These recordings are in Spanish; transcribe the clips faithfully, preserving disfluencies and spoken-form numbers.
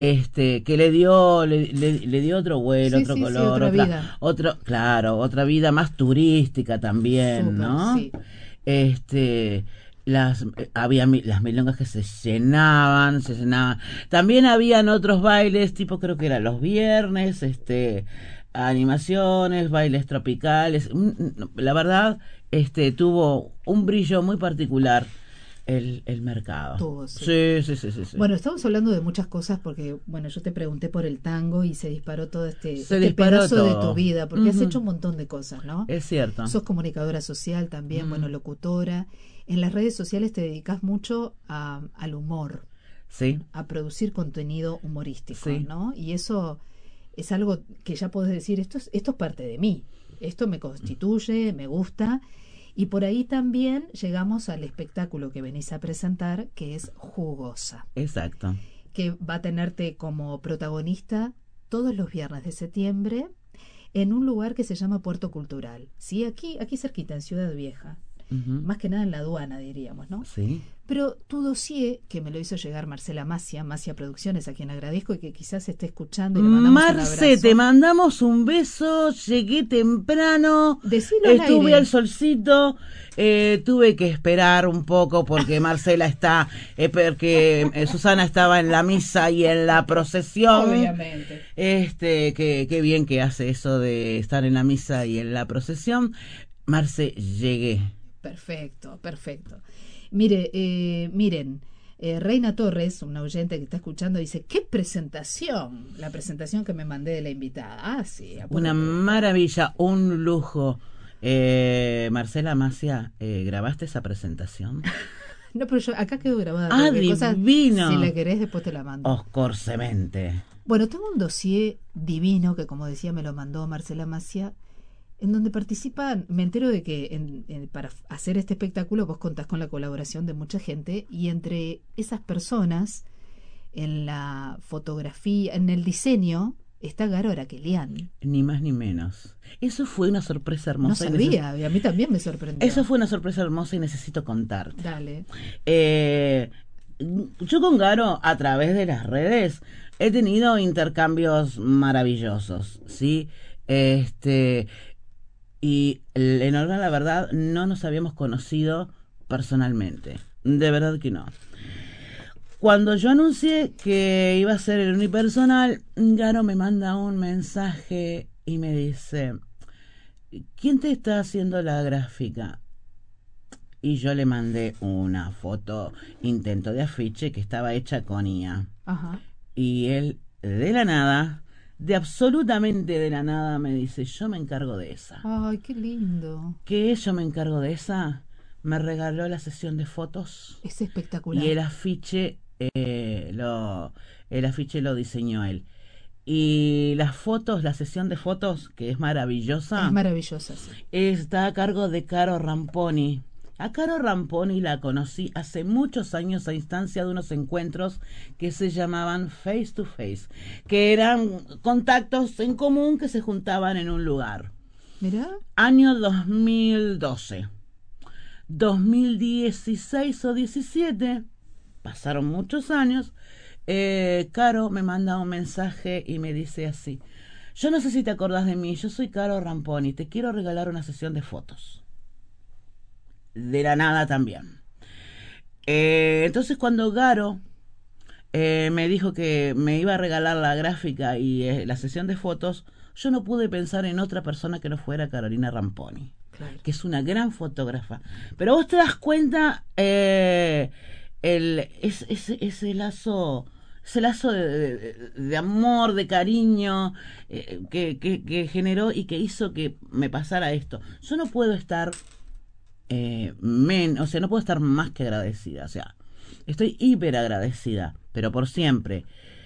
este, que le dio, le, le, le dio otro vuelo, Sí, otro sí, sí, color, otra otra, vida. otro, claro, otra vida más turística también, Súper, ¿no? sí. Este, las, eh, había mi- las milongas que se llenaban, se llenaban. También habían otros bailes, tipo creo que eran los viernes, este, animaciones, bailes tropicales. Mm, mm, La verdad, este, tuvo un brillo muy particular el, el mercado. Tuvo, sí. Sí, sí, sí, sí, sí. Bueno, estamos hablando de muchas cosas porque, bueno, yo te pregunté por el tango y se disparó todo este, Se este disparó pedazo de tu todo. vida, porque has Ujú. hecho un montón de cosas, ¿no? Es cierto. Sos comunicadora social también, bueno, Mm. locutora. En las redes sociales te dedicas mucho a- al humor, Sí, a producir contenido humorístico, sí. ¿no? Y eso es algo que ya podés decir, esto es, esto es parte de mí, esto me constituye, me gusta. Y por ahí también llegamos al espectáculo que venís a presentar, que es Jugosa, Exacto. que va a tenerte como protagonista todos los viernes de septiembre en un lugar que se llama Puerto Cultural. Sí, aquí, aquí cerquita, en Ciudad Vieja. Ujú. Más que nada en la aduana, diríamos, ¿no? Sí. Pero tu dossier, que me lo hizo llegar Marcela Macia, Macia Producciones, a quien agradezco y que quizás esté escuchando y le mandamos un Marce, te abrazo. mandamos un beso. Llegué temprano. Decilo al Estuve al aire. solcito. Eh, tuve que esperar un poco porque Marcela está, eh, porque eh, Susana estaba en la misa y en la procesión. Obviamente. Este, que, qué bien que hace eso de estar en la misa y en la procesión. Marce, llegué. Perfecto, perfecto. Mire, eh, miren, eh, Reina Torres, una oyente que está escuchando, dice, ¿qué presentación? La presentación que me mandé de la invitada. Ah, sí, a poco Una te gusta. maravilla, un lujo. Eh, Marcela Macia, eh, ¿grabaste esa presentación? No, pero yo acá quedó grabada ¡Ah, cualquier cosa. Si la divino! querés, después te la mando. Oscorcemente. Bueno, tengo un dossier divino que, como decía, me lo mandó Marcela Macia, en donde participan, me entero de que en, en, para hacer este espectáculo vos contás con la colaboración de mucha gente y entre esas personas, en la fotografía, en el diseño, está Garo Araquelian. Ni más ni menos. Eso fue una sorpresa No hermosa. Y neces- sabía, y a mí también me Eso sorprendió. fue una sorpresa hermosa y necesito contarte. Dale. Eh, yo con Garo, a través de las redes, he tenido intercambios maravillosos, ¿sí? Este, y en honor a la verdad, no nos habíamos conocido personalmente. De verdad que no. Cuando yo anuncié que iba a ser el unipersonal, Garo me manda un mensaje y me dice, ¿quién te está haciendo la gráfica? Y yo le mandé una foto, intento de afiche que estaba hecha con I A. Ajá. Y él, de la nada, de absolutamente de la nada, me dice, yo me encargo de esa. Ay, qué lindo. ¿Qué yo me encargo de esa? Me regaló la sesión de fotos Es y el espectacular. afiche, eh, lo, el afiche lo diseñó él. Y las fotos, la sesión de fotos, que es Es maravillosa, maravillosa, sí. está a cargo de Caro Ramponi. A Caro Ramponi la conocí hace muchos años a instancia de unos encuentros que se llamaban Face to Face, que eran contactos en común que se juntaban en un lugar. Mirá. Año dos mil doce. dos mil dieciséis o diecisiete, pasaron muchos años, eh, Caro me manda un mensaje y me dice así, yo no sé si te acordás de mí, yo soy Caro Ramponi, te quiero regalar una sesión de fotos. De la nada también. Eh, entonces cuando Garo eh, me dijo que me iba a regalar la gráfica y eh, la sesión de fotos, yo no pude pensar en otra persona que no fuera Carolina Ramponi, Claro. que es una gran fotógrafa. Pero vos te das cuenta eh, el, es, es, ese lazo, ese lazo de, de, de amor, de cariño eh, que, que, que generó y que hizo que me pasara esto. Yo no puedo estar eh, men, o sea, no puedo estar más que agradecida. O sea, estoy hiper agradecida, pero por siempre.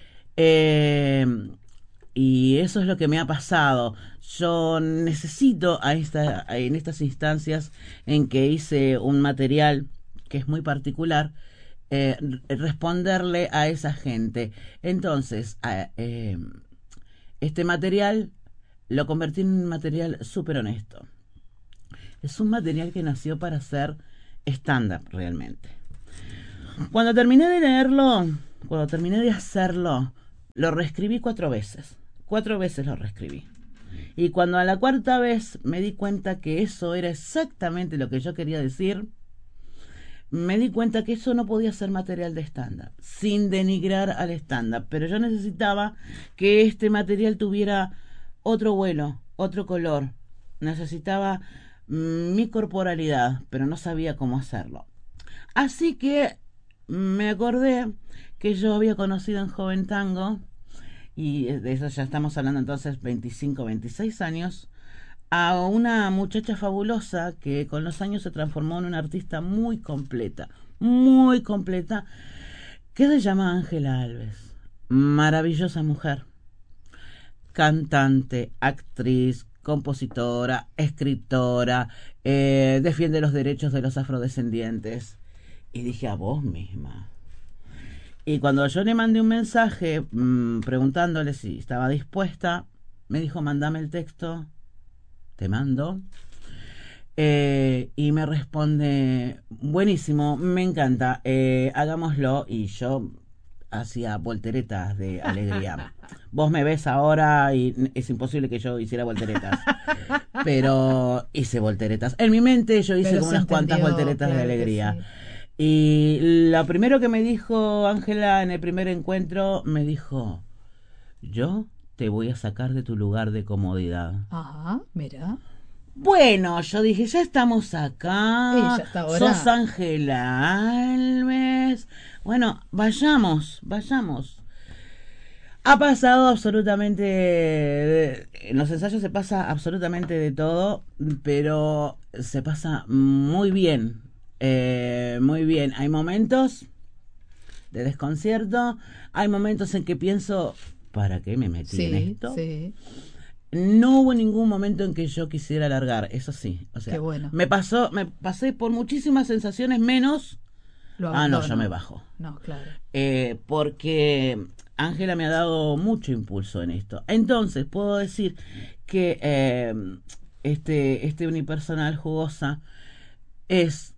Eh, y eso es lo que me ha pasado. Yo necesito a esta, en estas instancias en que hice un material que es muy particular, eh, responderle a esa gente. Entonces, a, eh, este material lo convertí en un material súper honesto. Es un material que nació para ser stand-up realmente. Cuando terminé de leerlo, cuando terminé de hacerlo, lo reescribí cuatro veces. Cuatro veces lo reescribí. Y cuando a la cuarta vez me di cuenta que eso era exactamente lo que yo quería decir, me di cuenta que eso no podía ser material de stand-up, sin denigrar al stand-up. Pero yo necesitaba que este material tuviera otro vuelo, otro color. Necesitaba mm, mi corporalidad, pero no sabía cómo hacerlo. Así que me acordé que yo había conocido en Joven Tango, y de eso ya estamos hablando entonces veinticinco, veintiséis años, a una muchacha fabulosa que con los años se transformó en una artista muy completa, muy completa, que se llama Ángela Alves. Maravillosa mujer, cantante, actriz, compositora, escritora, eh, defiende los derechos de los afrodescendientes. Y dije, a vos misma. Y cuando yo le mandé un mensaje mmm, preguntándole si estaba dispuesta, me dijo, mandame el texto, te mando. Eh, y me responde, buenísimo, me encanta, eh, hagámoslo. Y yo hacía volteretas de alegría. Vos me ves ahora y es imposible que yo hiciera volteretas, pero hice volteretas. En mi mente yo hice Pero como se unas entendió, cuantas volteretas claro de que alegría. sí. Y lo primero que me dijo Ángela en el primer encuentro, me dijo, yo te voy a sacar de tu lugar de comodidad. Ajá, mira. Bueno, yo dije, ya estamos Y acá, ya está ahora. sos Ángela Alves. Bueno, vayamos, vayamos. Ha pasado absolutamente, en los ensayos se pasa absolutamente de todo, pero se pasa muy bien, eh, muy bien. Hay momentos de desconcierto, hay momentos en que pienso, ¿para qué me metí en Sí, esto? sí. No hubo ningún momento en que yo quisiera largar, eso sí. O sea, Qué bueno. me pasó, me pasé por muchísimas sensaciones menos. Lo Ah, no, abandono. yo me bajo. No, claro. Eh, porque Ángela me ha dado mucho impulso en esto. Entonces, puedo decir que eh, este, este unipersonal Jugosa es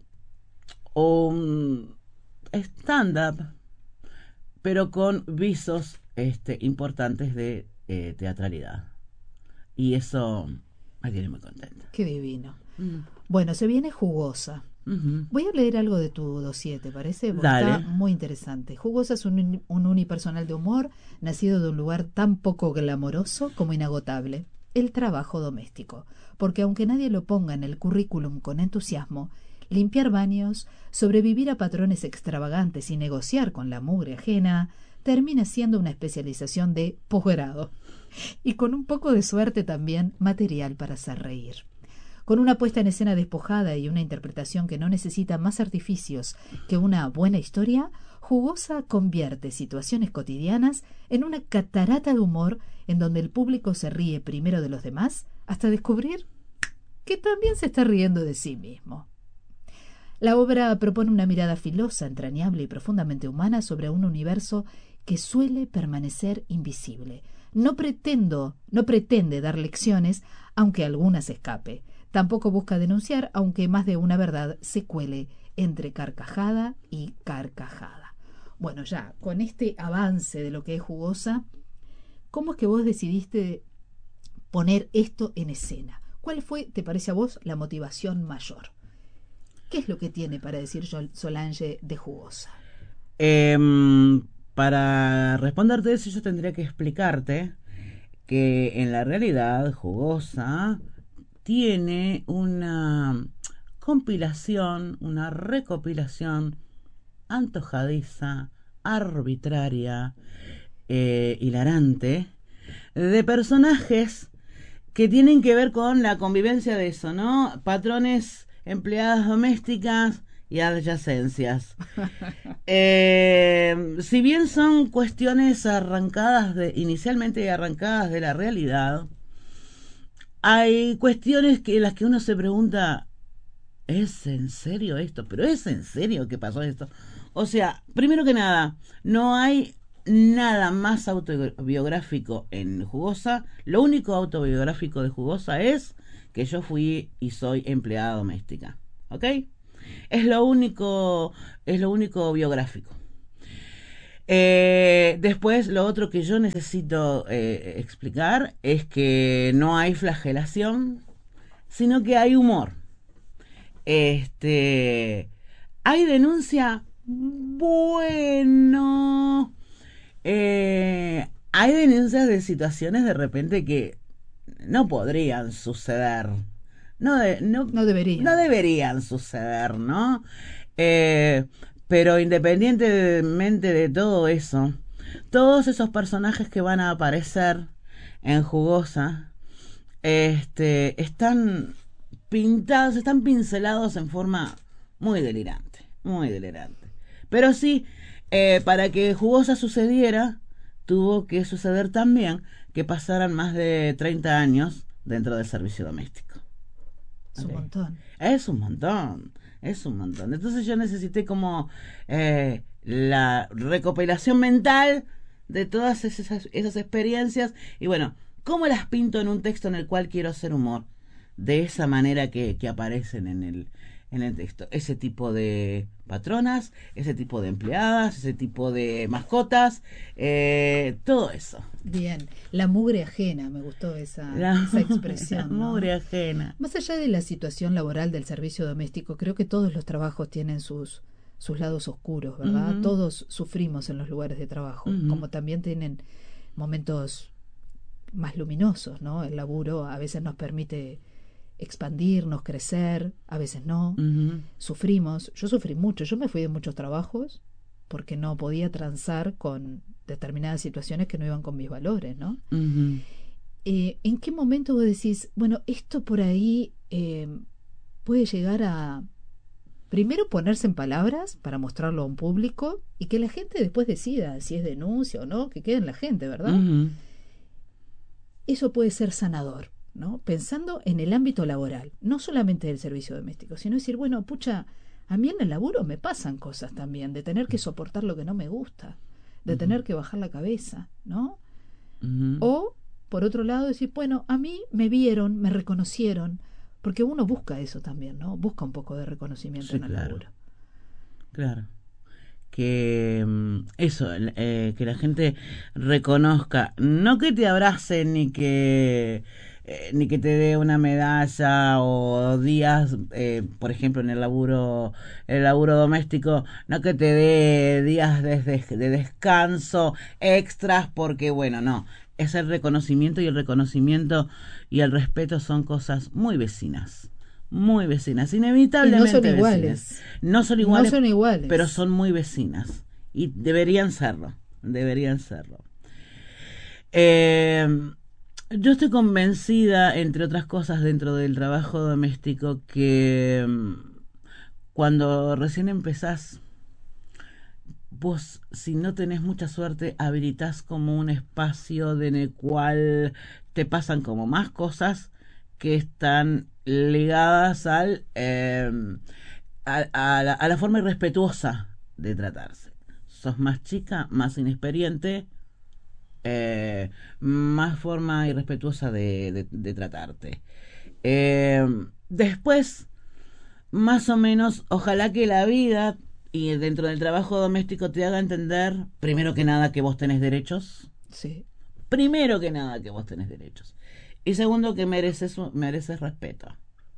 un stand-up, pero con visos este, importantes de eh, teatralidad. Y eso me tiene muy contenta. Qué divino. Mm. Bueno, se viene Jugosa. Uh-huh. Voy a leer algo de tu dossier, ¿te parece? Porque Dale. está muy interesante. Jugosa es un, un unipersonal de humor nacido de un lugar tan poco glamoroso como inagotable, el trabajo doméstico. Porque aunque nadie lo ponga en el currículum con entusiasmo, limpiar baños, sobrevivir a patrones extravagantes y negociar con la mugre ajena termina siendo una especialización de posgrado. Y con un poco de suerte también material para hacer reír. Con una puesta en escena despojada y una interpretación que no necesita más artificios que una buena historia, Jugosa convierte situaciones cotidianas en una catarata de humor en donde el público se ríe primero de los demás hasta descubrir que también se está riendo de sí mismo. La obra propone una mirada filosa, entrañable y profundamente humana sobre un universo que suele permanecer invisible. No pretendo, no pretende dar lecciones, aunque algunas escape. Tampoco busca denunciar, aunque más de una verdad se cuele entre carcajada y carcajada. Bueno, ya, con este avance de lo que es Jugosa, ¿cómo es que vos decidiste poner esto en escena? ¿Cuál fue, te parece a vos, la motivación mayor? ¿Qué es lo que tiene para decir Solange de Jugosa? Eh, para responderte eso, yo tendría que explicarte que en la realidad Jugosa tiene una compilación, una recopilación antojadiza, arbitraria, eh, hilarante, de personajes que tienen que ver con la convivencia de eso, ¿no? Patrones, empleadas domésticas y adyacencias. Eh, si bien son cuestiones arrancadas de, inicialmente arrancadas de la realidad, hay cuestiones que en las que uno se pregunta, ¿es en serio esto? ¿Pero es en serio que pasó esto? O sea, primero que nada, no hay nada más autobiográfico en Jugosa. Lo único autobiográfico de Jugosa es que yo fui y soy empleada doméstica, ¿ok? Es lo único, es lo único biográfico. Eh, después, lo otro que yo necesito eh, explicar es que no hay flagelación, sino que hay humor. Este, hay denuncia, bueno, eh, hay denuncias de situaciones de repente que no podrían suceder, no, de, no, No deberían. no deberían suceder, ¿no? Eh, pero independientemente de todo eso, todos esos personajes que van a aparecer en Jugosa, este, están pintados, están pincelados en forma muy delirante, muy delirante. Pero sí, eh, para que Jugosa sucediera, tuvo que suceder también que pasaran más de treinta años dentro del servicio doméstico. Es Okay. un montón. Es un montón, es un montón. Entonces yo necesité como eh, la recopilación mental de todas esas, esas experiencias y bueno, ¿cómo las pinto en un texto en el cual quiero hacer humor? De esa manera que, que aparecen en el, en el texto. Ese tipo de patronas, ese tipo de empleadas, ese tipo de mascotas, eh, todo eso. Bien, la mugre ajena, me gustó esa, La, esa expresión. la ¿no? mugre ajena. Más allá de la situación laboral del servicio doméstico, creo que todos los trabajos tienen sus, sus lados oscuros, ¿verdad? Uh-huh. Todos sufrimos en los lugares de trabajo, uh-huh. como también tienen momentos más luminosos, ¿no? El laburo a veces nos permite expandirnos, crecer, a veces no. Uh-huh. Sufrimos, yo sufrí mucho, yo me fui de muchos trabajos porque no podía transar con determinadas situaciones que no iban con mis valores, ¿no? Uh-huh. Eh, ¿En qué momento vos decís, bueno, esto por ahí eh, puede llegar a, primero, ponerse en palabras para mostrarlo a un público y que la gente después decida si es denuncia o no, que quede en la gente, ¿verdad? Uh-huh. Eso puede ser sanador, ¿no? Pensando en el ámbito laboral, no solamente del servicio doméstico, sino decir, bueno, pucha, a mí en el laburo me pasan cosas también, de tener que soportar lo que no me gusta, de uh-huh. tener que bajar la cabeza, ¿no? Uh-huh. O, por otro lado, decir, bueno, a mí me vieron, me reconocieron, porque uno busca eso también, ¿no? Busca un poco de reconocimiento sí, en el claro. laburo. Claro. Que eso, eh, que la gente reconozca, no que te abrace ni que eh, ni que te dé una medalla o días, eh, por ejemplo en el laburo el laburo doméstico, no que te dé días de, de, de descanso extras porque bueno, no, es el reconocimiento y el reconocimiento y el respeto son cosas muy vecinas. Muy vecinas, inevitablemente. Y no son vecinas. iguales. No son iguales. No son iguales. Pero son muy vecinas. Y deberían serlo. Deberían serlo. Eh, yo estoy convencida, entre otras cosas, dentro del trabajo doméstico, que cuando recién empezás, vos, si no tenés mucha suerte, habilitás como un espacio en el cual te pasan como más cosas que están ligadas al eh, a, a, la, a la forma irrespetuosa de tratarse. Sos más chica, más inexperiente, eh, más forma irrespetuosa de, de, de tratarte. Eh, después, más o menos, ojalá que la vida y dentro del trabajo doméstico te haga entender, primero que nada, que vos tenés derechos. Sí. Primero que nada, que vos tenés derechos. Y segundo, que mereces, mereces respeto.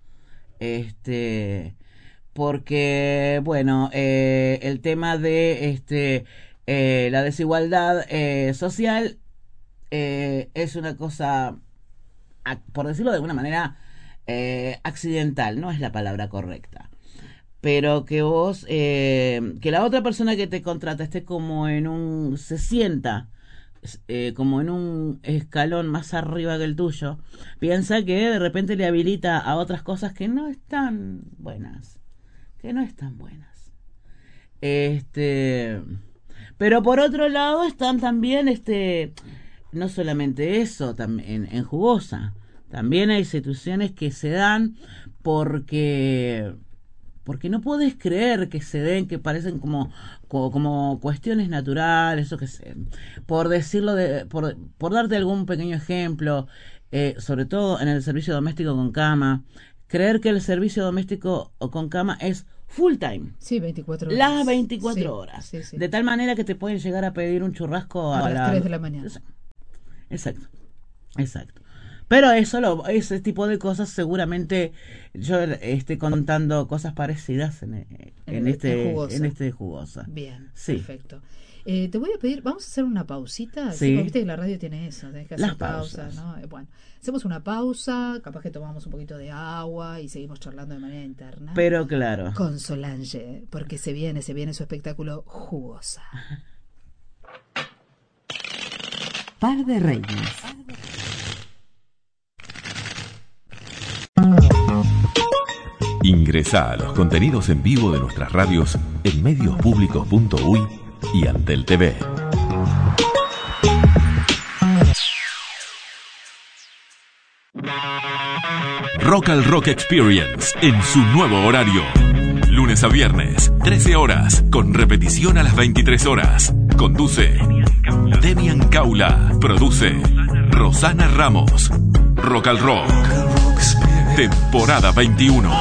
Este, porque, bueno, eh, el tema de este, eh, la desigualdad eh, social eh, es una cosa, por decirlo de alguna manera, eh, accidental, no es la palabra correcta. Pero que vos, eh, que la otra persona que te contrata esté como en un, se sienta Eh, como en un escalón más arriba que el tuyo, piensa que de repente le habilita a otras cosas que no están buenas, que no están buenas. Este, pero por otro lado están también, este, no solamente eso, también en Jugosa, también hay situaciones que se dan porque porque no puedes creer que se den, que parecen como, como, como cuestiones naturales, o que se, por decirlo, de, por, por darte algún pequeño ejemplo, eh, sobre todo en el servicio doméstico con cama, creer que el servicio doméstico con cama es full time. Sí, veinticuatro horas. Las veinticuatro Sí, horas. sí, sí. De tal manera que te pueden llegar a pedir un churrasco A a, las la- tres de la mañana. Exacto, exacto. Pero eso, lo, ese tipo de cosas seguramente yo esté contando cosas parecidas en, en, En, este en jugosa. en este jugosa. Bien, Sí. perfecto. Eh, te voy a pedir, vamos a hacer una pausita. Sí, Sí. porque viste que la radio tiene eso, tenés que hacer Las pausas, pausas. ¿no? Eh, Bueno, hacemos una pausa, capaz que tomamos un poquito de agua y seguimos charlando de manera interna. Pero claro. Con Solange, porque se viene, se viene su espectáculo Jugosa. Par de Reinas. Ingresa a los contenidos en vivo de nuestras radios en mediospublicos punto uy y Antel T V. Rock al Rock Experience en su nuevo horario. Lunes a viernes, trece horas, con repetición a las veintitrés horas. Conduce Demian Caula. Produce Rosana Ramos. Rock al Rock. Temporada veintiuno.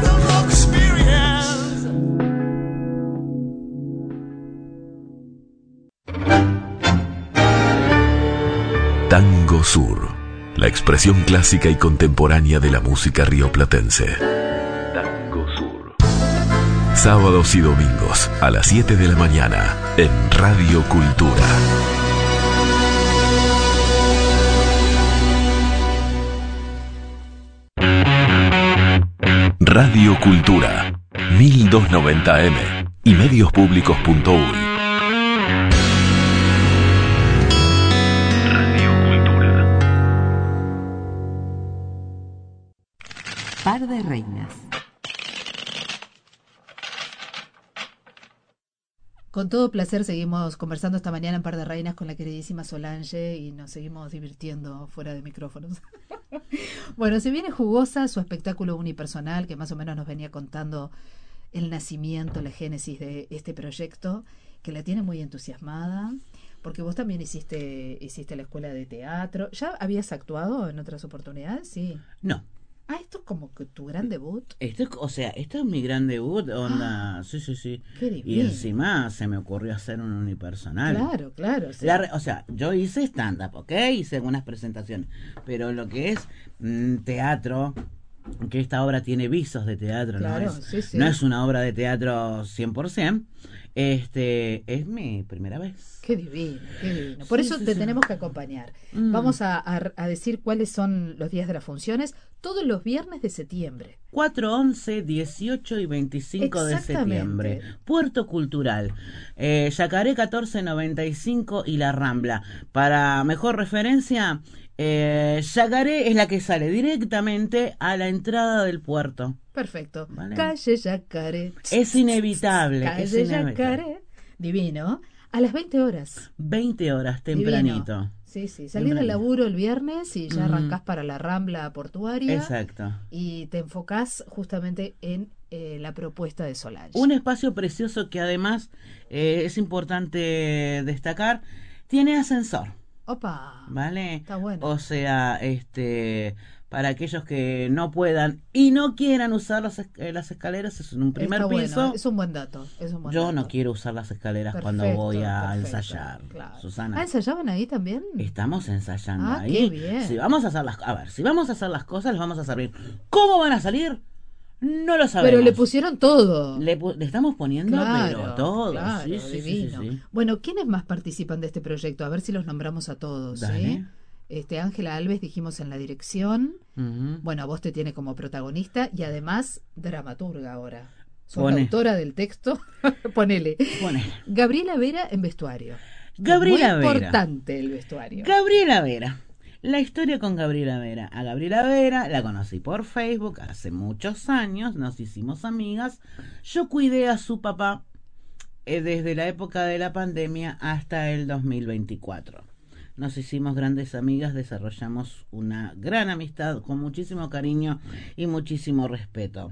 Tango Sur, la expresión clásica y contemporánea de la música rioplatense. Tango Sur. Sábados y domingos a las siete de la mañana en Radio Cultura. Radio Cultura, mil doscientos noventa eme y mediospublicos punto uy. Radio Cultura. Par de Reinas. Con todo placer seguimos conversando esta mañana en Par de Reinas con la queridísima Solange y nos seguimos divirtiendo fuera de micrófonos. Bueno, se viene Jugosa, su espectáculo unipersonal que más o menos nos venía contando el nacimiento, la génesis de este proyecto, que la tiene muy entusiasmada, porque vos también hiciste, hiciste la escuela de teatro. ¿Ya habías actuado en otras oportunidades? Sí. No. Ah, esto es como que tu gran debut. Esto es, o sea, esto es mi gran debut, onda, sí, sí, sí. Qué Y divino. encima se me ocurrió hacer un unipersonal. Claro, claro. Sí. La re- o sea, yo hice stand-up, ¿ok? Hice algunas presentaciones, pero lo que es mm, teatro, que esta obra tiene visos de teatro, Claro, no, es, sí, sí. no es una obra de teatro cien por ciento, este, es mi primera vez. Qué divino, qué divino. Por Sí, eso sí, te sí. tenemos que acompañar. Mm. Vamos a, a- a decir cuáles son los días de las funciones. Todos los viernes de septiembre. cuatro, once, dieciocho y veinticinco de Exactamente. septiembre. Puerto Cultural. Eh, Yacaré catorce noventa y cinco y La Rambla. Para mejor referencia, eh, Yacaré es la que sale directamente a la entrada del puerto. Perfecto. Vale. Calle Yacaré. Es inevitable. Calle es inevitable. Yacaré. Divino. A las veinte horas. veinte horas Divino. tempranito. Sí, sí. Salís del Tempranito. laburo el viernes y ya Mm. arrancás para la Rambla portuaria. Exacto. Y te enfocás justamente en eh, la propuesta de Solange. Un espacio precioso que además eh, es importante destacar, tiene ascensor. Opa. ¿Vale? Está bueno. O sea, este, para aquellos que no puedan y no quieran usar las, esc- eh, las escaleras, es en un primer Está bueno, piso. es un buen dato. Es un buen Yo dato. no quiero usar las escaleras cuando Perfecto, voy a perfecto, ensayar, claro. Susana. Ah, ¿ensayaban ahí también? Estamos ensayando Ah, ahí. qué bien. Si vamos a hacer las, a ver, si vamos a hacer las cosas, las vamos a hacer bien. ¿Cómo van a salir? No lo sabemos. Pero le pusieron todo. Le, pu- le estamos poniendo, Claro, pero todo. claro, sí, sí, sí, sí, divino. sí. Bueno, ¿quiénes más participan de este proyecto? A ver si los nombramos a todos. ¿sí? Dale. Este, Ángela Alves, dijimos en la dirección. Ujú. Bueno, a vos te tiene como protagonista y además dramaturga ahora. Sos Pone. la autora del texto. Ponele. Ponele. Gabriela Vera en vestuario. Gabriela Muy Vera. importante el vestuario. Gabriela Vera. La historia con Gabriela Vera. A Gabriela Vera la conocí por Facebook hace muchos años, nos hicimos amigas. Yo cuidé a su papá eh, desde la época de la pandemia hasta el dos mil veinticuatro. Nos hicimos grandes amigas, desarrollamos una gran amistad con muchísimo cariño y muchísimo respeto.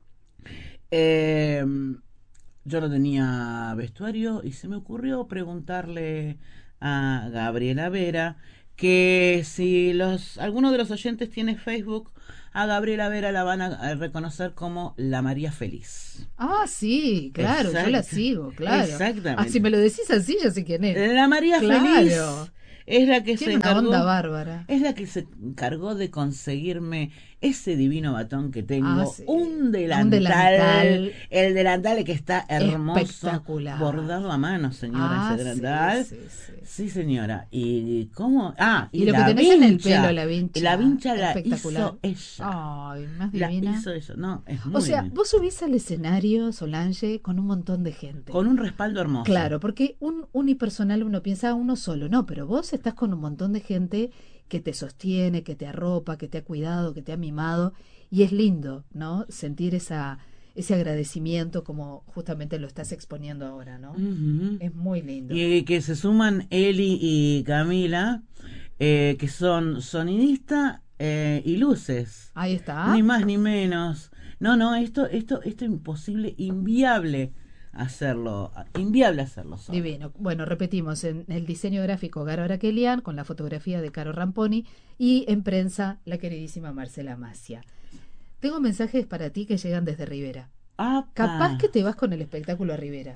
Eh, yo no tenía vestuario y se me ocurrió preguntarle a Gabriela Vera que si los alguno de los oyentes tiene Facebook, a Gabriela Vera la van a, a reconocer como la María Feliz. Ah, sí, claro, Exacto. yo la sigo, claro. Exactamente. Ah, si me lo decís así, ya sé quién es. La María Claro. Feliz es la que Tiene se una encargó, onda bárbara. es la que se encargó de conseguirme ese divino batón que tengo, Ah, sí. un, delantal, Un delantal. el delantal que está hermoso, Espectacular. bordado a mano, señora, Ah, ese delantal. sí, sí, sí. Sí, señora. ¿Y cómo? Ah, y, Y lo la que tenés en el vincha. pelo, la vincha. Y la vincha la Espectacular. hizo ella. Ay, más La divina. hizo ella. No, es muy O sea, bien. vos subís al escenario, Solange, con un montón de gente. Con un respaldo hermoso. Claro, porque un unipersonal uno piensa a uno solo, no, pero vos estás con un montón de gente que te sostiene, que te arropa, que te ha cuidado, que te ha mimado, y es lindo, ¿no? Sentir esa ese agradecimiento como justamente lo estás exponiendo ahora, ¿no? Ujú. Es muy lindo. Y que se suman Eli y Camila, eh, que son sonidista eh, y luces. Ahí está. Ni más ni menos. No, no, esto, esto, esto es imposible, inviable hacerlo, inviable hacerlo solo. Divino. Bueno, repetimos, en el diseño gráfico Garo Araquelian, con la fotografía de Caro Ramponi, y en prensa la queridísima Marcela Macia. Tengo mensajes para ti que llegan desde Rivera. Apa. Capaz que te vas con el espectáculo a Rivera.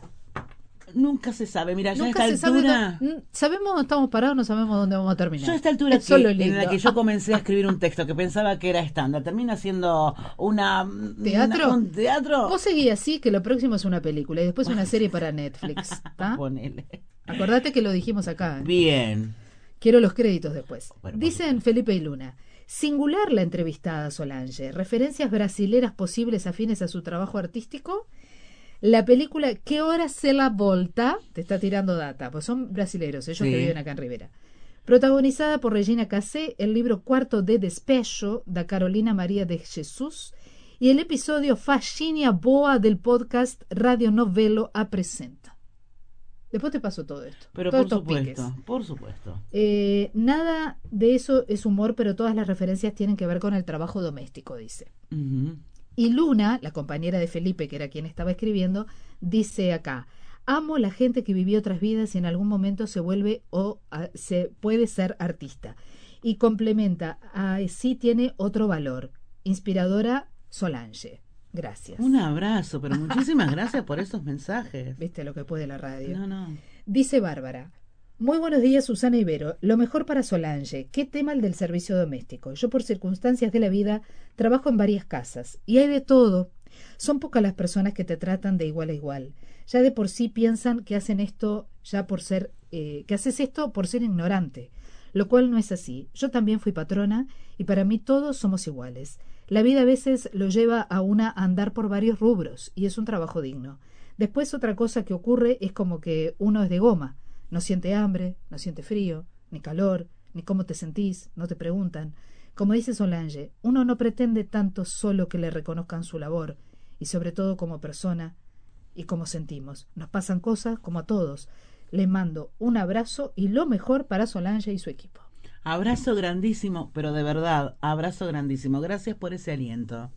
Nunca se sabe, mira, ya a Nunca esta se sabe altura... dó- sabemos dónde estamos parados, no sabemos dónde vamos a terminar. Yo a esta altura Eso es lo que, en lindo. la que yo comencé a escribir un texto que pensaba que era estándar, termina siendo una... ¿Teatro? una- un teatro. Vos seguí así, que lo próximo es una película y después una serie para Netflix. ¿tá? Ponele. Acordate que lo dijimos acá. ¿eh? Bien. Quiero los créditos después. Bueno, Dicen Felipe y Luna. Singular la entrevistada Solange. Referencias brasileras posibles afines a su trabajo artístico. La película ¿Qué hora se la volta? Te está tirando data, pues son brasileros, ellos Sí. que viven acá en Rivera. Protagonizada por Regina Casé, el libro Cuarto de Despecho da Carolina María de Jesús y el episodio Faxina Boa del podcast Radio Novelo Apresenta. Después te paso todo esto. Pero todos por estos piques. supuesto, por supuesto. Eh, nada de eso es humor, pero todas las referencias tienen que ver con el trabajo doméstico, dice. Ujú. Y Luna, la compañera de Felipe, que era quien estaba escribiendo, dice acá: amo la gente que vivió otras vidas y en algún momento se vuelve o a, se puede ser artista. Y complementa, así tiene otro valor. Inspiradora Solange. Gracias. Un abrazo, pero muchísimas gracias por esos mensajes. ¿Viste lo que puede la radio? No, no. Dice Bárbara: muy buenos días, Susana Ibero. Lo mejor para Solange. ¿Qué tema el del servicio doméstico? Yo, por circunstancias de la vida, trabajo en varias casas y hay de todo. Son pocas las personas que te tratan de igual a igual. Ya de por sí piensan que hacen esto ya por ser, eh, que haces esto por ser ignorante, lo cual no es así. Yo también fui patrona y para mí todos somos iguales. La vida a veces lo lleva a una a andar por varios rubros y es un trabajo digno. Después otra cosa que ocurre es como que uno es de goma. No siente hambre, no siente frío, ni calor, ni cómo te sentís, no te preguntan. Como dice Solange, uno no pretende tanto solo que le reconozcan su labor, y sobre todo como persona y como sentimos. Nos pasan cosas como a todos. Le mando un abrazo y lo mejor para Solange y su equipo. Abrazo grandísimo, pero de verdad, abrazo grandísimo. Gracias por ese aliento.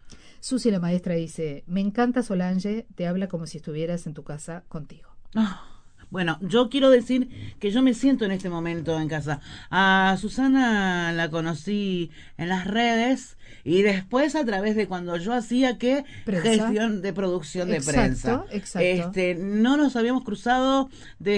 Susi, la maestra, dice: me encanta Solange, te habla como si estuvieras en tu casa contigo. Ah, bueno, yo quiero decir que yo me siento en este momento en casa. A Susana la conocí en las redes y después a través de cuando yo hacía que Prensa. gestión de producción de Exacto, prensa. exacto. Este, no nos habíamos cruzado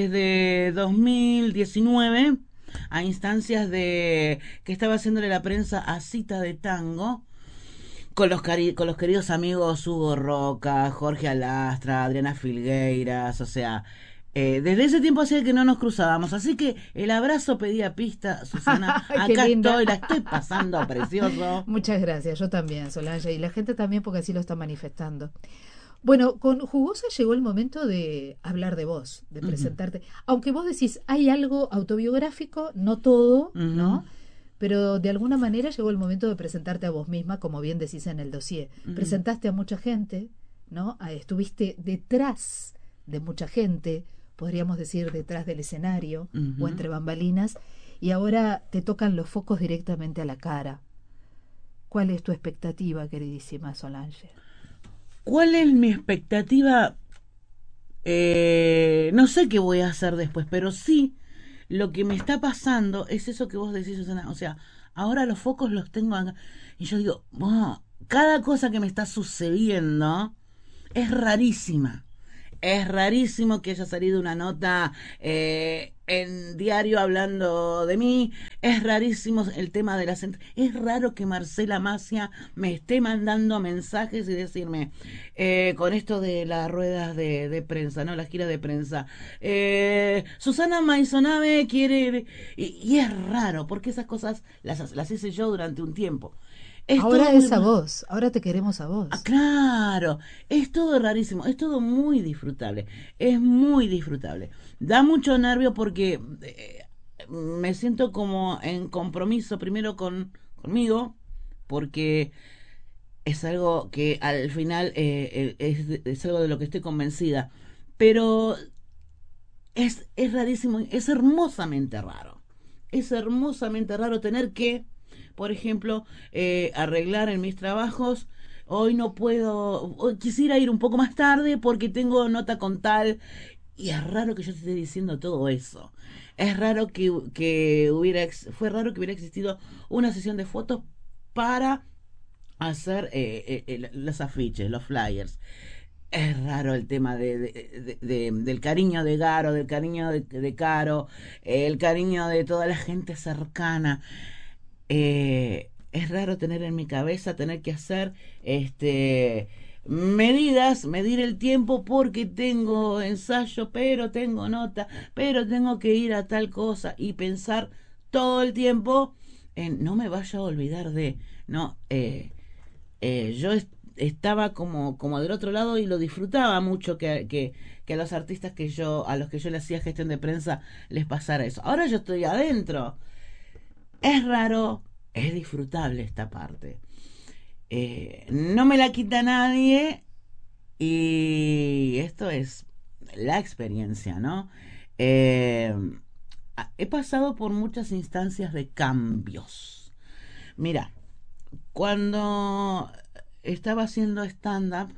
desde dos mil diecinueve a instancias de que estaba haciéndole la prensa a Cita de Tango. Con los, cari con los queridos amigos Hugo Roca, Jorge Alastra, Adriana Filgueiras, o sea, eh, desde ese tiempo hacía que no nos cruzábamos, así que el abrazo pedía pista, Susana, Qué acá linda. estoy, la estoy pasando precioso. Muchas gracias, yo también, Solange, y la gente también porque así lo está manifestando. Bueno, con Jugosa llegó el momento de hablar de vos, de presentarte. Aunque vos decís, hay algo autobiográfico, no todo, Ujú. ¿no? Pero de alguna manera llegó el momento de presentarte a vos misma, como bien decís en el dossier. Ujú. Presentaste a mucha gente, ¿no? Ah, estuviste detrás de mucha gente, podríamos decir detrás del escenario Ujú. o entre bambalinas, y ahora te tocan los focos directamente a la cara. ¿Cuál es tu expectativa, queridísima Solange? ¿Cuál es mi expectativa? Eh, no sé qué voy a hacer después, pero sí lo que me está pasando es eso que vos decís, Susana. O sea, ahora los focos los tengo acá. Y yo digo, oh, cada cosa que me está sucediendo es rarísima. Es rarísimo que haya salido una nota eh, en diario hablando de mí. Es rarísimo el tema de las... Es raro que Marcela Macia me esté mandando mensajes y decirme, eh, con esto de las ruedas de, de prensa, ¿no? Las giras de prensa. Eh, Susana Maisonave quiere... Y, y es raro, porque esas cosas las, las hice yo durante un tiempo. Es ahora es muy... a vos, ahora te queremos a vos. Ah, claro, es todo rarísimo, es todo muy disfrutable, es muy disfrutable. Da mucho nervio porque eh, me siento como en compromiso primero con conmigo, porque es algo que al final eh, es, es algo de lo que estoy convencida, pero es, es rarísimo, es hermosamente raro, es hermosamente raro tener que... Por ejemplo, eh, arreglar en mis trabajos, hoy no puedo, hoy quisiera ir un poco más tarde porque tengo nota con tal, y es raro que yo te esté diciendo todo eso. Es raro que, que hubiera, fue raro que hubiera existido una sesión de fotos para hacer eh, eh, los afiches, los flyers. Es raro el tema de, de, de, de, del cariño de Garo, del cariño de, de Caro, el cariño de toda la gente cercana. Eh, es raro tener en mi cabeza, tener que hacer este medidas, medir el tiempo porque tengo ensayo, pero tengo nota, pero tengo que ir a tal cosa y pensar todo el tiempo en no me vaya a olvidar de, no, eh, eh, yo est- estaba como, como del otro lado y lo disfrutaba mucho que, que, que a los artistas que yo, a los que yo le hacía gestión de prensa les pasara eso. Ahora yo estoy adentro. Es raro, es disfrutable esta parte. Eh, no me la quita nadie y esto es la experiencia, ¿no? Eh, he pasado por muchas instancias de cambios. Mira, cuando estaba haciendo stand-up,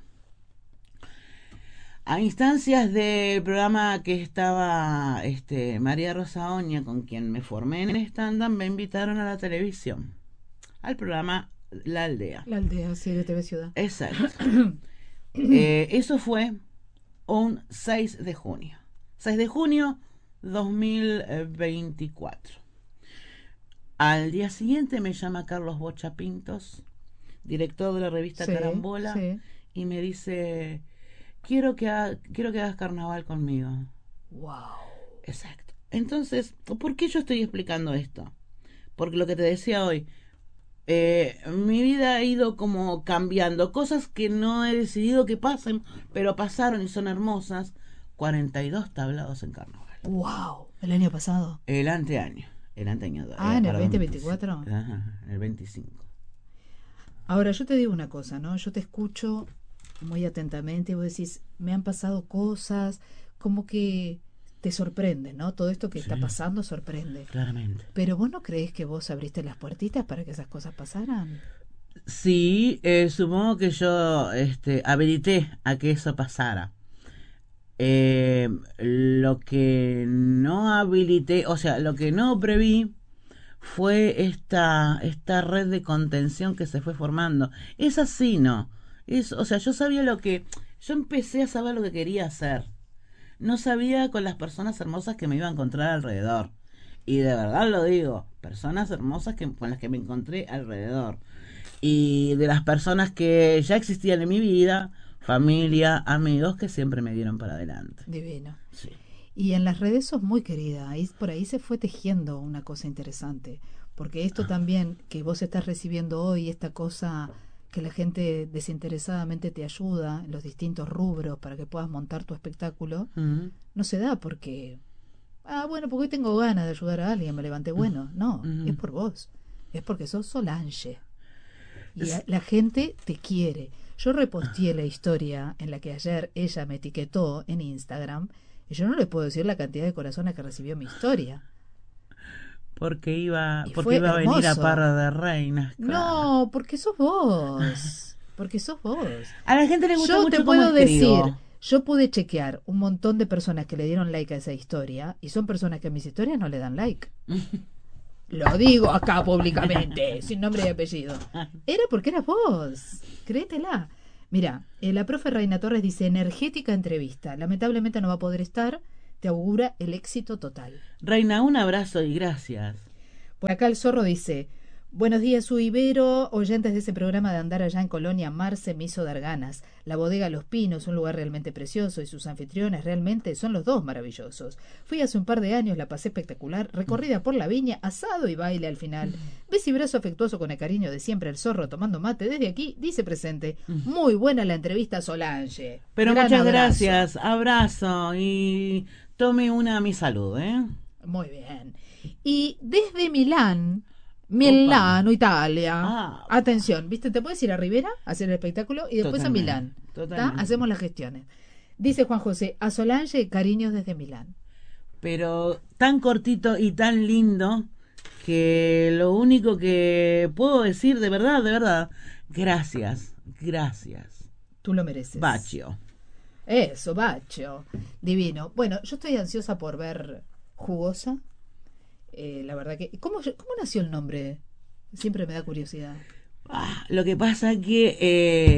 a instancias del programa que estaba este, María Rosa Oña, con quien me formé en stand-up, me invitaron a la televisión, al programa La Aldea. La Aldea, sí, de T V Ciudad. Exacto. eh, eso fue un seis de junio. seis de junio dos mil veinticuatro. Al día siguiente me llama Carlos Bocha Pintos, director de la revista sí, Carambola, sí. Y me dice... Quiero que, ha, quiero que hagas carnaval conmigo. Wow. Exacto. Entonces, ¿por qué yo estoy explicando esto? Porque lo que te decía hoy, eh, mi vida ha ido como cambiando. Cosas que no he decidido que pasen, pero pasaron y son hermosas. cuarenta y dos tablados en carnaval. Wow. ¿El año pasado? El anteaño. El anteaño. Ah, ¿en el veinte veinticuatro? Ajá, en el veinticinco. Ahora, yo te digo una cosa, ¿no? Yo te escucho... muy atentamente y vos decís, me han pasado cosas, como que te sorprende, ¿no? Todo esto que sí. está pasando sorprende. Claramente. Pero vos no creés que vos abriste las puertitas para que esas cosas pasaran. Sí, eh, supongo que yo este, habilité a que eso pasara. Eh, lo que no habilité, o sea, lo que no preví fue esta, esta red de contención que se fue formando. Es así, ¿no? Es, o sea, yo sabía lo que... Yo empecé a saber lo que quería hacer. No sabía con las personas hermosas que me iba a encontrar alrededor. Y de verdad lo digo, personas hermosas que, con las que me encontré alrededor. Y de las personas que ya existían en mi vida, familia, amigos que siempre me dieron para adelante. Divino. Sí. Y en las redes sos muy querida. Ahí, por ahí se fue tejiendo una cosa interesante. Porque esto también que vos estás recibiendo hoy, esta cosa... que la gente desinteresadamente te ayuda en los distintos rubros para que puedas montar tu espectáculo, uh-huh. no se da porque, ah, bueno, porque hoy tengo ganas de ayudar a alguien, me levanté bueno. No, uh-huh. es por vos. Es porque sos Solange. Y a, la gente te quiere. Yo reposteé la historia en la que ayer ella me etiquetó en Instagram y yo no le puedo decir la cantidad de corazones que recibió mi historia. Porque iba, porque iba a venir a Parra de Reinas. Claro. No, porque sos vos. Porque sos vos. A la gente le gusta yo mucho te puedo cómo escribo. decir, Yo pude chequear un montón de personas que le dieron like a esa historia y son personas que a mis historias no le dan like. Lo digo acá públicamente, sin nombre y apellido. Era porque eras vos, créetela. Mira, eh, la profe Reina Torres dice, energética entrevista. Lamentablemente no va a poder estar, te augura el éxito total. Reina, un abrazo y gracias. Por acá el zorro dice, buenos días, su Ibero, oyentes de ese programa de andar allá en Colonia, Marce me hizo dar ganas. La bodega Los Pinos, un lugar realmente precioso, y sus anfitriones realmente son los dos maravillosos. Fui hace un par de años, la pasé espectacular, recorrida por la viña, asado y baile al final. Beso y brazo afectuoso con el cariño de siempre el zorro tomando mate desde aquí, dice presente. Muy buena la entrevista, Solange. Pero Gran muchas abrazo. gracias, abrazo y tome una a mi salud, ¿eh? Muy bien. Y desde Milán... Milano, Italia. Ah. Atención, ¿viste? Te puedes ir a Rivera a hacer el espectáculo y después Totalmente, a Milán. ¿Tá? totalmente. Hacemos las gestiones. Dice Juan José, a Solange, cariños desde Milán. Pero tan cortito y tan lindo que lo único que puedo decir de verdad, de verdad, gracias, gracias. Tú lo mereces. Bacio. Eso, Bacho. Divino. Bueno, yo estoy ansiosa por ver Jugosa. Eh, la verdad que... ¿Cómo, ¿Cómo nació el nombre? Siempre me da curiosidad. Ah, lo que pasa que eh,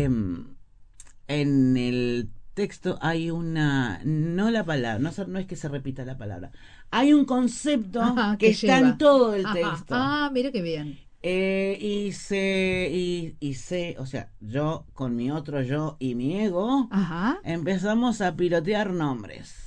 en el texto hay una... No la palabra, no, no es que se repita la palabra. Hay un concepto Ajá, que, que está lleva. en todo el Ajá. texto. Ah, mira qué bien. Eh, y se... Y, y se... O sea, yo con mi otro yo y mi ego Ajá. empezamos a pilotear nombres.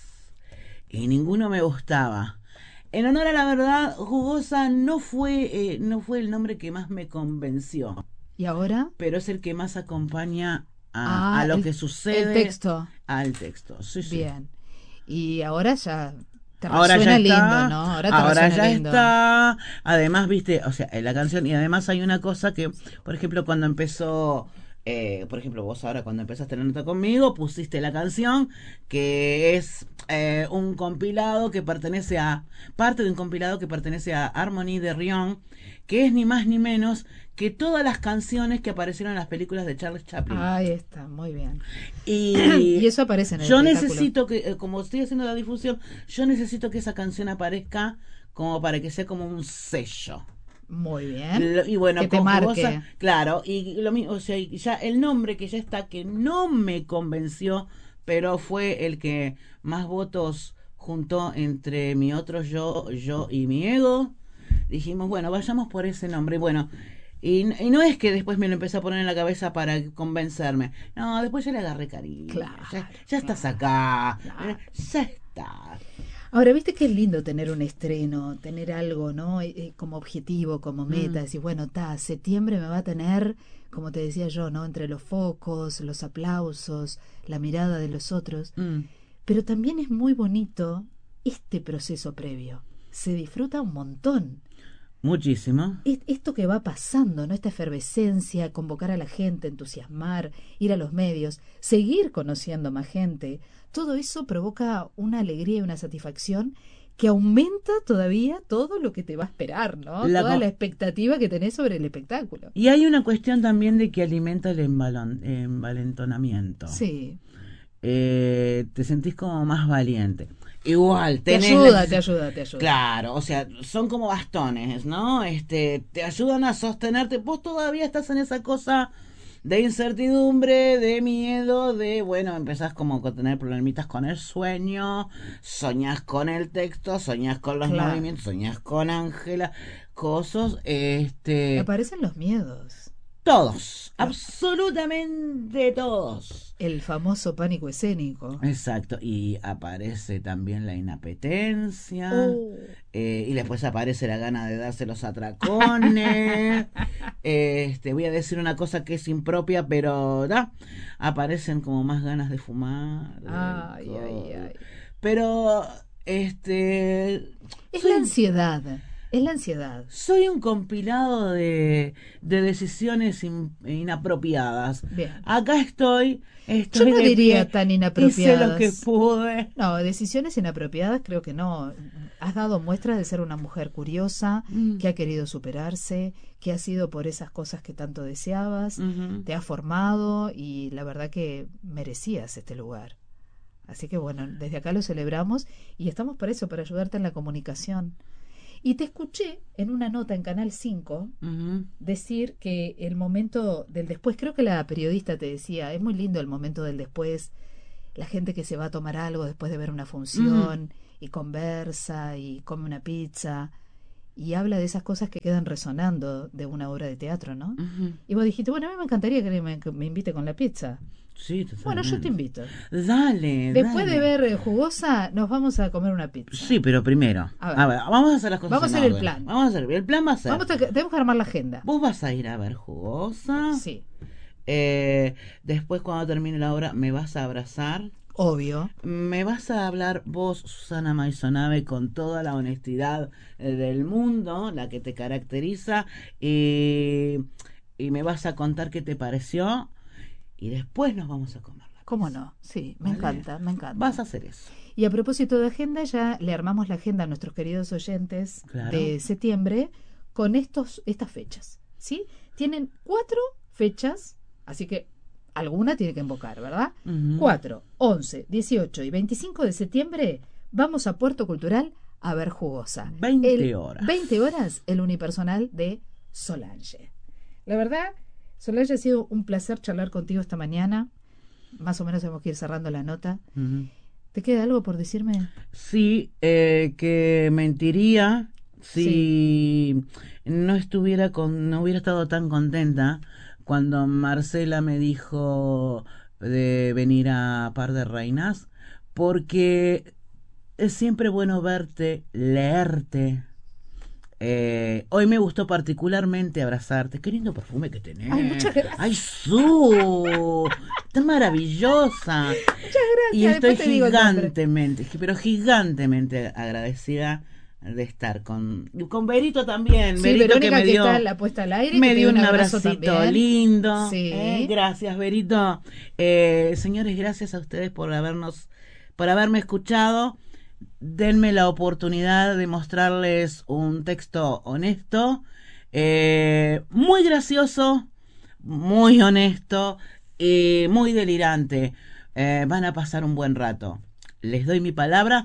Y ninguno me gustaba. En honor a la verdad, Jugosa no fue, eh, no fue el nombre que más me convenció, ¿Y ahora? pero es el que más acompaña a, Ah, a lo el- que sucede el texto. al texto. Sí, sí. Bien. Y ahora ya te Ahora resuena ya está, lindo, ¿no? Ahora te ahora resuena ya lindo. está. Además, viste, o sea, en la canción, y además hay una cosa que, por ejemplo, cuando empezó, eh, por ejemplo, vos ahora cuando empezaste la nota conmigo, pusiste la canción que es eh, un compilado que pertenece a, parte de un compilado que pertenece a Harmony de Rion, que es ni más ni menos que todas las canciones que aparecieron en las películas de Charles Chaplin. Ahí está, muy bien. Y, Y eso aparece en el yo espectáculo. necesito que, eh, como estoy haciendo la difusión, yo necesito que esa canción aparezca como para que sea como un sello. Muy bien. Lo- y bueno, Que te con marque. Jugosa, claro, y lo mismo, o sea, y ya el nombre que ya está, que no me convenció, pero fue el que más votos juntó entre mi otro yo, yo y mi ego. Dijimos, bueno, vayamos por ese nombre. Y bueno, y, y no es que después me lo empecé a poner en la cabeza para convencerme. No, después ya le agarré cariño. Claro, ya, ya estás acá. claro. Ya está. Ahora, viste que es lindo tener un estreno, tener algo, ¿no? Eh, eh, como objetivo, como meta, Mm. decir, bueno, ta, septiembre me va a tener, como te decía yo, ¿no? Entre los focos, los aplausos, la mirada de los otros. Mm. Pero también es muy bonito este proceso previo. Se disfruta un montón. Muchísimo. Es- Esto que va pasando, ¿no? Esta efervescencia, convocar a la gente, entusiasmar, ir a los medios, seguir conociendo más gente, todo eso provoca una alegría y una satisfacción que aumenta todavía todo lo que te va a esperar, ¿no? La Toda co- la expectativa que tenés sobre el espectáculo. Y hay una cuestión también de que alimenta el embalon- envalentonamiento. Sí. Eh, te sentís como más valiente. Igual, Te tenés ayuda, neces- te ayuda, te ayuda. Claro, o sea, son como bastones, ¿no? Este, te ayudan a sostenerte. Vos todavía estás en esa cosa de incertidumbre, de miedo, de, bueno, empezás como a tener problemitas con el sueño, soñás con el texto, soñás con los Claro. movimientos, soñás con Ángela, cosas, este, Aparecen los miedos. todos, absolutamente todos. El famoso pánico escénico. Exacto, y aparece también la inapetencia, Oh. eh, y después aparece la gana de darse los atracones. este, voy a decir una cosa que es impropia, pero da, aparecen como más ganas de fumar. de Ay, ay, alcohol. ay. Pero, este, Es soy- la ansiedad. Es la ansiedad. soy un compilado de, de decisiones in- inapropiadas. Bien. Acá estoy, Yo estoy no de diría pie, tan hice inapropiadas. lo que pude. No, decisiones inapropiadas creo que no. Has dado muestras de ser una mujer curiosa, Mm. que ha querido superarse, que ha sido por esas cosas que tanto deseabas, Ujú. te has formado y la verdad que merecías este lugar. Así que bueno, desde acá lo celebramos y estamos para eso, para ayudarte en la comunicación. Y te escuché en una nota en Canal cinco Ujú. decir que el momento del después, creo que la periodista te decía, es muy lindo el momento del después, la gente que se va a tomar algo después de ver una función y conversa y come una pizza y habla de esas cosas que quedan resonando de una obra de teatro, ¿no? Ujú. Y vos dijiste, bueno, a mí me encantaría que me, que me invite con la pizza. Sí, totalmente. Bueno, yo te invito. Dale, Después dale. de ver eh, Jugosa, nos vamos a comer una pizza. Sí, pero primero. A ver. A ver, vamos a hacer las cosas. Vamos a en hacer el orden. plan. Vamos a hacer. El plan va a ser. Vamos a, tenemos que armar la agenda. Vos vas a ir a ver Jugosa. Sí, Eh, después, cuando termine la obra, me vas a abrazar. obvio. Me vas a hablar vos, Susana Maisonave, con toda la honestidad eh, del mundo, la que te caracteriza, y, y me vas a contar qué te pareció, y después nos vamos a comer. ¿Cómo no? Sí, me ¿Vale? encanta, me encanta. Vas a hacer eso. Y a propósito de agenda, ya le armamos la agenda a nuestros queridos oyentes Claro. de septiembre con estos estas fechas, ¿sí? Tienen cuatro fechas, así que alguna tiene que invocar, ¿verdad? Ujú. cuatro, once, dieciocho y veinticinco de septiembre vamos a Puerto Cultural a ver Jugosa. veinte El- horas. veinte horas, el unipersonal de Solange. La verdad, Solange, ha sido un placer charlar contigo esta mañana. Más o menos tenemos que ir cerrando la nota. Ujú. ¿Te queda algo por decirme? Sí, eh, que mentiría si no estuviera con, no hubiera estado tan contenta cuando Marcela me dijo de venir a Par de Reinas, porque es siempre bueno verte, leerte. Eh, hoy me gustó particularmente abrazarte. Qué lindo perfume que tenés. Ay, muchas gracias. Ay, Su, tan maravillosa. Muchas gracias. Y estoy después te digo el nombre. gigantemente, pero gigantemente agradecida de estar con, con Berito también. Sí, Berito Verónica, que me que dio, está en la puesta al aire. me que te dio dio un abrazo abracito también. lindo. Sí. Eh, gracias, Berito. Eh, señores, gracias a ustedes por habernos, por haberme escuchado. Denme la oportunidad de mostrarles un texto honesto, eh, muy gracioso, muy honesto y muy delirante. Eh, van a pasar un buen rato. Les doy mi palabra.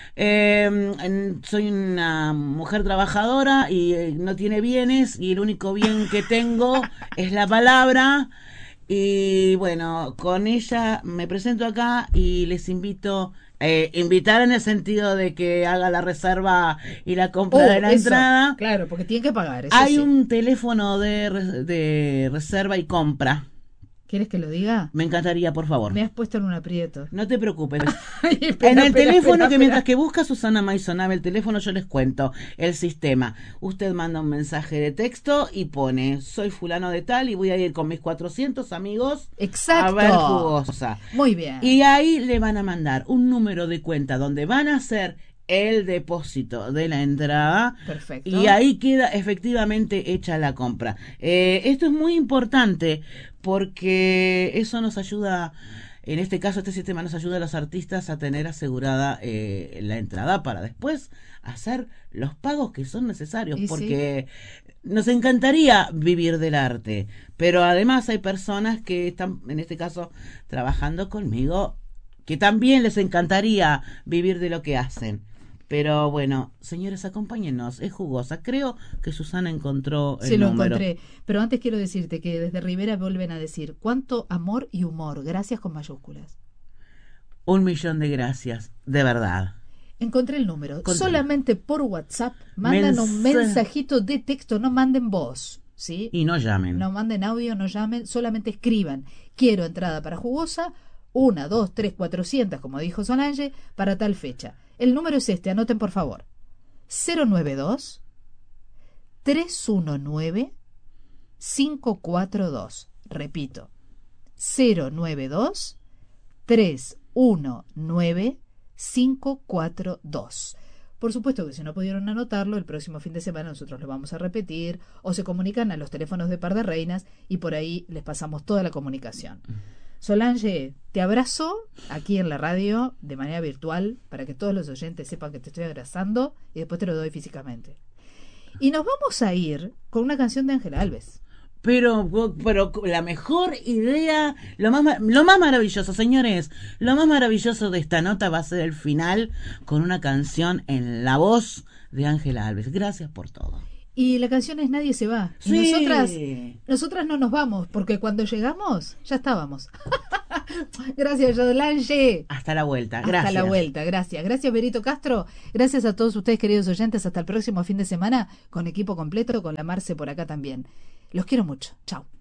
Eh, en- soy una mujer trabajadora y eh, no tiene bienes, y el único bien que tengo es la palabra. Y bueno, con ella me presento acá y les invito, eh, invitar en el sentido de que haga la reserva y la compra Oh, de la eso, entrada. Claro, porque tienen que pagar. Eso Hay sí. un teléfono de, re- de reserva y compra. ¿Quieres que lo diga? Me encantaría, por favor. Me has puesto en un aprieto. No te preocupes. Ay, espera, En el espera, teléfono, espera, que mientras espera. que busca Susana Maisonave el teléfono, yo les cuento el sistema. Usted manda un mensaje de texto y pone: soy fulano de tal y voy a ir con mis cuatrocientos amigos Exacto. a ver Jugosa. Muy bien. Y ahí le van a mandar un número de cuenta donde van a hacer el depósito de la entrada. Perfecto. Y ahí queda efectivamente hecha la compra. Eh, esto es muy importante porque eso nos ayuda, en este caso este sistema nos ayuda a los artistas a tener asegurada eh, la entrada para después hacer los pagos que son necesarios, Y porque nos encantaría vivir del arte, pero además hay personas que están, en este caso, trabajando conmigo, que también les encantaría vivir de lo que hacen. Pero bueno, señores, acompáñenos, es Jugosa. Creo que Susana encontró el Sí, lo número. encontré. Pero antes quiero decirte que desde Rivera vuelven a decir cuánto amor y humor. Gracias con mayúsculas. Un millón de gracias, de verdad. Encontré el número. Contame. Solamente por WhatsApp mandan un Mensa- mensajito de texto, no manden voz, ¿sí? Y no llamen. No manden audio, no llamen, solamente escriban. Quiero entrada para Jugosa, una, dos, tres, cuatrocientas, como dijo Solange, para tal fecha. El número es este, anoten por favor. cero nueve dos, tres uno nueve, cinco cuatro dos. Repito, cero nueve dos, tres uno nueve, cinco cuatro dos. Por supuesto que si no pudieron anotarlo, el próximo fin de semana nosotros lo vamos a repetir, o se comunican a los teléfonos de Par de Reinas y por ahí les pasamos toda la comunicación. Solange, te abrazo aquí en la radio de manera virtual para que todos los oyentes sepan que te estoy abrazando y después te lo doy físicamente. Y nos vamos a ir con una canción de Ángel Alves. pero, pero la mejor idea, lo más, lo más maravilloso, señores, lo más maravilloso de esta nota va a ser el final con una canción en la voz de Ángela Alves. Gracias por todo. Y la canción es Nadie se va. Y Sí. nosotras, nosotras no nos vamos, porque cuando llegamos, ya estábamos. Gracias, Solange. Hasta la vuelta. Gracias. Hasta la vuelta, gracias. Gracias, Berito Castro. Gracias a todos ustedes, queridos oyentes. Hasta el próximo fin de semana, con equipo completo, con la Marce por acá también. Los quiero mucho. Chao.